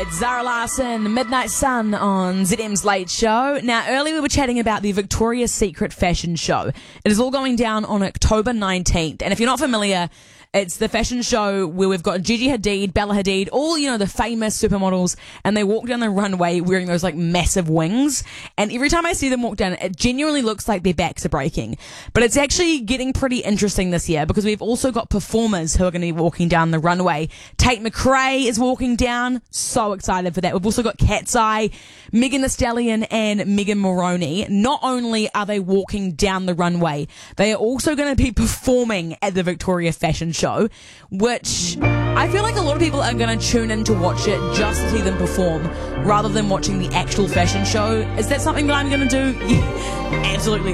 It's Zara Larson, Midnight Sun on ZM's Late Show. Now, earlier we were chatting about the Victoria's Secret fashion show. It is all going down on October 19th. And if you're not familiar, it's the fashion show where we've got Gigi Hadid, Bella Hadid, all, the famous supermodels, and they walk down the runway wearing those, massive wings. And every time I see them walk down, it genuinely looks like their backs are breaking. But it's actually getting pretty interesting this year because we've also got performers who are going to be walking down the runway. Tate McRae is walking down. So excited for that. We've also got Cat's Eye, Megan Thee Stallion, and Megan Moroney. Not only are they walking down the runway, they are also going to be performing at the Victoria Fashion Show, which I feel like a lot of people are going to tune in to watch it just to see them perform rather than watching the actual fashion show. Is that something that I'm going to do? Yeah, absolutely.